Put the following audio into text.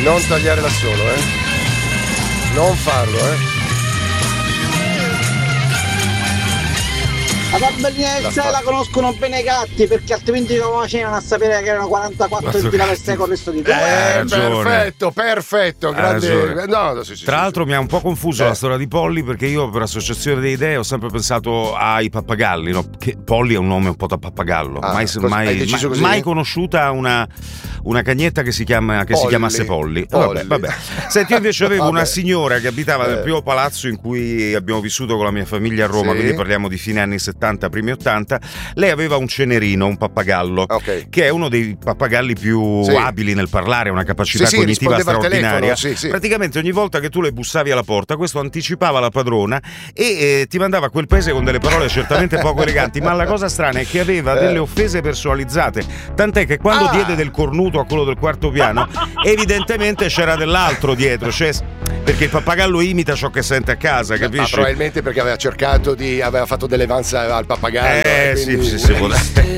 Non tagliare l'assolo, non farlo, La tabellina la conoscono bene i gatti, perché altrimenti come facevano a sapere che erano 44 cm per secolo resto di perfetto, grande. No, sì, Tra l'altro mi ha un po' confuso la storia di Polly, perché io per associazione di idee ho sempre pensato ai pappagalli, no? Che Polly è un nome un po' da pappagallo. Mai conosciuta una cagnetta che si chiamasse Polly. Vabbè. Senti, io invece avevo una signora che abitava nel primo palazzo in cui abbiamo vissuto con la mia famiglia a Roma, quindi parliamo di fine anni 70, primi 80. Lei aveva un cenerino, un pappagallo, che è uno dei pappagalli più abili nel parlare, una capacità cognitiva straordinaria. Praticamente ogni volta che tu le bussavi alla porta, questo anticipava la padrona e ti mandava a quel paese con delle parole certamente poco eleganti, ma la cosa strana è che aveva delle offese personalizzate, tant'è che quando diede del cornuto a quello del quarto piano, evidentemente c'era dell'altro dietro, cioè, perché il pappagallo imita ciò che sente a casa, capisci? Probabilmente perché aveva fatto delle avance al pappagallo. Sì, può